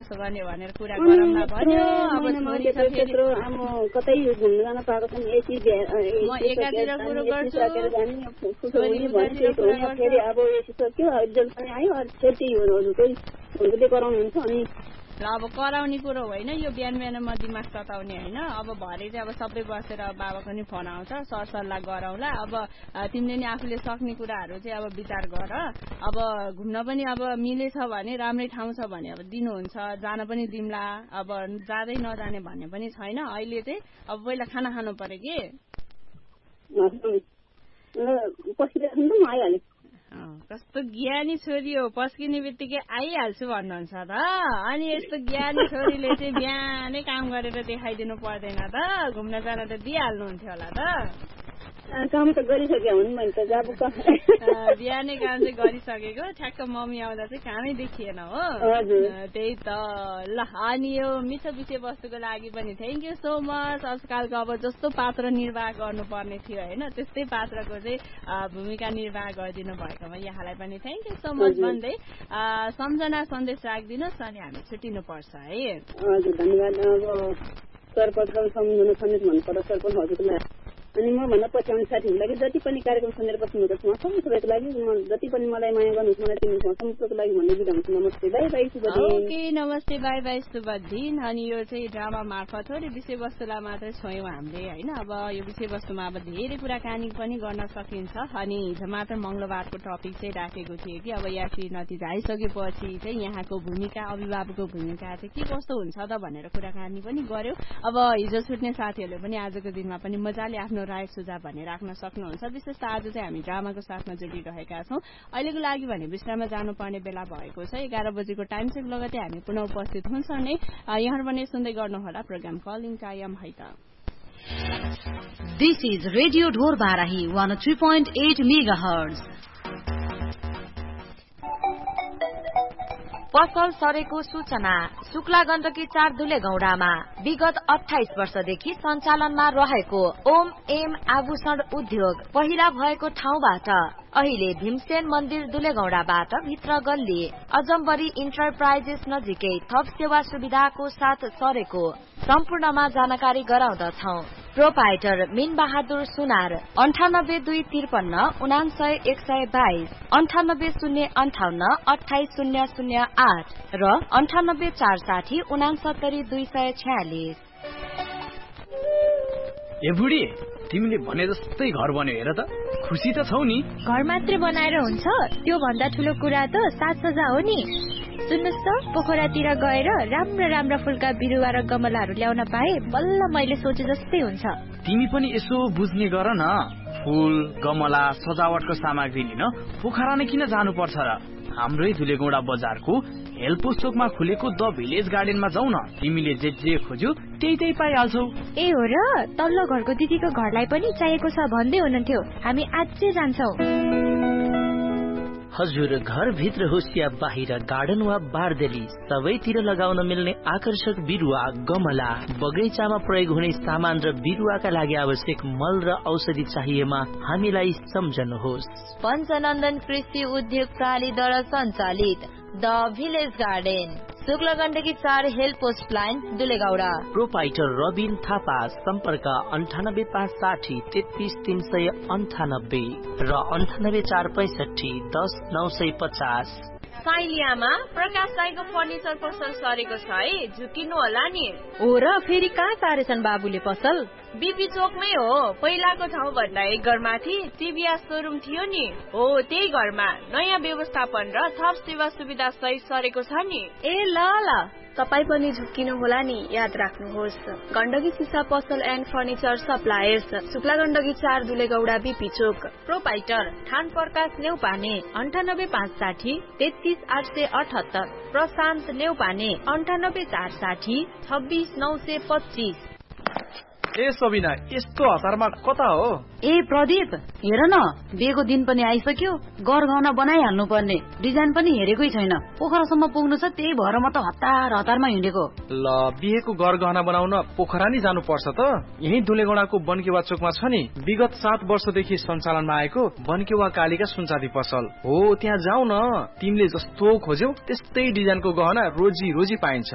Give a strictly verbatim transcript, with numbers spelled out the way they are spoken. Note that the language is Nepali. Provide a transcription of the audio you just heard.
गर्ने भनेर कुरा गरौँला भन्यो। अब छोरी छ फेरि अब कतै घुम्न जान पाएको छैन यति म एकातिर कुरो गर्छु छोरी भनिसकेको फेरि अब यति सक्यो रिजल्ट पनि आयो फेरि हजुरकै हुँदै गराउनुहुन्छ अनि र अब कराउने कुरो होइन यो बिहान बिहान म दिमाग सताउने होइन। अब भरे चाहिँ अब सबै बसेर बाबाको नि फोन आउँछ सरसल्लाह गरौँला। अब तिमीले नि आफूले सक्ने कुराहरू चाहिँ अब विचार गर। अब घुम्न पनि अब मिलेछ भने राम्रै ठाउँ छ भने अब दिनुहुन्छ जान पनि दिम्ला। अब जाँदै नजाने भन्ने पनि छैन। अहिले चाहिँ अब पहिला खाना खानु पर्यो कि पसिरहेको म आइहालेँ। कस्तो ज्ञानी छोरी हो पस्किने बित्तिकै आइहाल्छु भन्नुहुन्छ त। अनि यस्तो ज्ञानी छोरीले चाहिँ बिहानै काम गरेर देखाइदिनु पर्दैन त। घुम्न जान त दिइहाल्नुहुन्थ्यो होला त। काम त गरिसके हुन् मैले त जाबु बिहानै काम चाहिँ गरिसकेको ठ्याक्क मम्मी आउँदा चाहिँ कामै देखिएन हो। त्यही त ल अनि यो मिठो विषय वस्तुको लागि पनि थ्याङ्क यू सो मच। आजकलको अब जस्तो पात्र निर्वाह गर्नुपर्ने थियो होइन त्यस्तै पात्रको चाहिँ भूमिका निर्वाह गरिदिनु भएकोमा यहाँलाई पनि थ्याङ्क यू सो मच भन्दै सम्झना सन्देश राखिदिनुहोस् अनि हामी छुट्टिनु पर्छ है। हजुर धन्यवाद। अब सरपञ्चको सम्झना सन्देश भन्नुपर्छ सरपञ्च हजुरलाई अनि म भन्दा पछ्याउने साथीहरूको लागि जति पनि कार्यक्रम सुनेर बस्नुहुन्छ उहाँ सबैको लागि जति पनि मलाई माया गर्नुहुन्छ मलाई चिन्नुहुन्छ सबैको लागि भन्दै बिदा हुन्छु। नमस्ते बाई बाई शुभ दिन। ओके नमस्ते बाई बाई शुभ दिन। अनि यो चाहिँ ड्रामा मार्फत थोरै विषयवस्तुलाई मात्रै छोयौँ हामीले होइन। अब यो विषयवस्तुमा अब धेरै कुराकानी पनि गर्न सकिन्छ। अनि हिजो मात्र मंगलबारको टपिक चाहिँ राखेको थिएँ कि अब यासी नतिजा आइसकेपछि चाहिँ यहाँको भूमिका अभिभावकको भूमिका चाहिँ के कस्तो हुन्छ त भनेर कुराकानी पनि गर्यौं। अब हिजो छुट्ने साथीहरूले पनि आजको दिनमा पनि मजाले आफ्नो राय सुझाव भने राख्न सक्नुहुन्छ। विशेष त आज चाहिँ हामी ड्रामाको साथमा जोडिरहेका छौं। अहिलेको लागि भने विश्राममा जानुपर्ने बेला भएको छ। एघार बजेको टाइम चेक लगतै हामी पुनः उपस्थित हुन्छौँ नै। यहाँहरू पनि सुन्दै गर्नुहोला प्रोग्राम कलिङ कायम है त। दिस इज रेडियो ढोर Barahi one three point at mega hertz. पसल सरेको सूचना शुक्ला गण्डकी चार धुले गौडामा विगत अठाइस वर्षदेखि सञ्चालनमा रहेको ओम एम आभूषण उद्योग पहिला भएको ठाउँबाट अहिले भीमसेन मन्दिर दुलेगौडाबाट भित्र गल्ली अजम्बरी इन्टरप्राइजेस नजिकै थप सेवा सुविधाको साथ सरेको सम्पूर्णमा जानकारी गराउँदछौ। प्रोपाइटर मिन बहादुर सुनार अन्ठानब्बे दुई त्रिपन्न उनासय एक सय बाइस अन्ठानब्बे शून्य अन्ठाउन्न अठाइस शून्य शून्य आठ र अन्ठानब्बे चार साठी उनासत्तरी दुई सय छयालिस। ए बुढी तिमीले भने जस्तै घर बन्यो हेर त खुसी त छौ नि। घर मात्रै बनाएर हुन्छ त्यो भन्दा ठुलो कुरा त साज सज्जा हो नि। सुन्नुस् त पोखरातिर गएर राम्रा राम्रा फुलका बिरुवा र गमलाहरू ल्याउन पाए बल्ल मैले सोचे जस्तै हुन्छ। तिमी पनि यसो बुझ्ने गर न। फूल गमला सजावटको सामग्री लिन पोखरा नै किन जानु पर्छ र। हाम्रै धुलेगौडा बजारको हेल्पोस चोकमा खुलेको द भिलेज गार्डनमा जाऊ न। तिमीले जे जे खोज्यौ त्यही त्यही पाइहाल्छौ। ए हो र तल्लो घरको दिदीको घरलाई पनि चाहिएको छ भन्दै हुनुहुन्थ्यो। हामी आजै जान्छौ। हजुर घर भित्र होस् या बाहिर गार्डन वा बारदेली सबैतिर लगाउन मिल्ने आकर्षक बिरुवा गमला बगैँचामा प्रयोग हुने सामान र बिरुवाका लागि आवश्यक मल र औषधि चाहिएमा हामीलाई सम्झनुहोस्। पञ्चनन्दन कृषि उद्योग प्रणालीद्वारा सञ्चालित the village garden Shukla Gandaki चार help post line दुलेगौडा। Proprietor Rabin Thapa सम्पर्क अन्ठानब्बे पाँच साठी तेत्तीस तीन सय अन्ठानब्बे र अन्ठानब्बे चार पैसठी दस नौ सय पचास। साइलियामा प्रकाश राईको फर्निचर पसल सरेको छ है झुकिनु होला नि। हो र फेरि कहाँ सारेछन् बाबुले पसल? बीपी चोकमै हो। पहिलाको ठाउँ भन्दा एक घरमाथि टिभीएस सोरुम थियो नि हो त्यही घरमा नयाँ व्यवस्थापन र थप सेवा सुविधा सहित सरेको छ नि। ए ल ल तपाई पनि झुक्किनु होला नि। याद राख्नुहोस् गण्डकी सिसा पसल and furniture suppliers Shukla Gandaki चार दुलेगौडा बीपी चोक। प्रोपाइटर खान प्रकाश नेउपाने अन्ठानब्बे पाँच साठी तेत्तीस आठ सय अठहत्तर प्रशान्त नेउपाने अन्ठानब्बे चार साठी छब्बीस नौ सय पच्चीस। ए सबिना यस्तो हतारमा कता हो? ए प्रदीप हेर न बिहेको दिन पनि आइसक्यो। गरगहना बनाइहाल्नु पर्ने डिजाइन पनि हेरेकै छैन। पोखरासम्म पुग्नु छ त्यही भएर म त हतार हतारमा हिँडेको। ल बिहेको गरगहना बनाउन पोखरा नै जानु पर्छ त। यही दुलेगौडाको बनकेवा चोकमा छ नि विगत सात वर्षदेखि सञ्चालनमा आएको बनकेवा कालिका सुनचाँदी पसल हो। त्यहाँ जाऊ न। तिमीले जस्तो खोज्यौ त्यस्तै डिजाइनको गहना रोजी रोजी पाइन्छ।